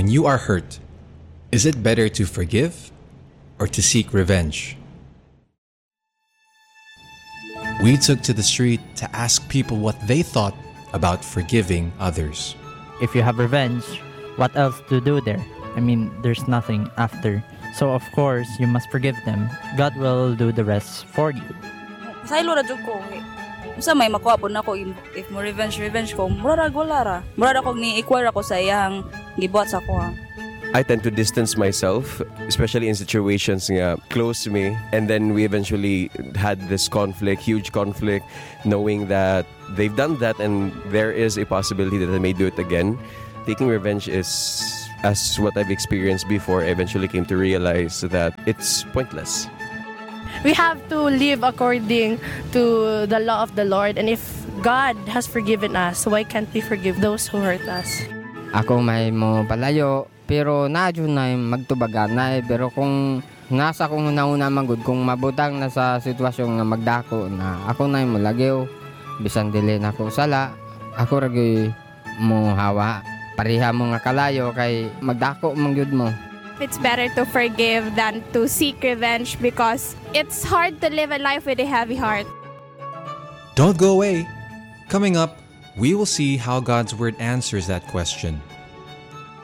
when you are hurt, is it better to forgive or to seek revenge? We took to the street to ask people what they thought about forgiving others. If you have revenge, what else to do there? I mean, there's nothing after. So of course, you must forgive them. God will do the rest for you. Saylo ra jud ko. Usa may makuha po nako if mo revenge ko, mura ra. Mura ko ni equal ako sa iyang gibuhat sa ko. I tend to distance myself, especially in situations close to me. And then we eventually had this conflict, huge conflict, knowing that they've done that and there is a possibility that they may do it again. Taking revenge is, as what I've experienced before, I eventually came to realize that it's pointless. We have to live according to the law of the Lord. And if God has forgiven us, why can't we forgive those who hurt us? Ako may mo palayo, pero nadyo na magtubagan na pero kung nasa kong nauna magud, kung mabutang na sa sitwasyon nga magdako na ako na mo lagyo, bisan dili na ako sala, ako ragi mo hawa. Pariha mo nga kalayo kay magdako man gyud mo. It's better to forgive than to seek revenge because it's hard to live a life with a heavy heart. Don't go away. Coming up, we will see how God's Word answers that question.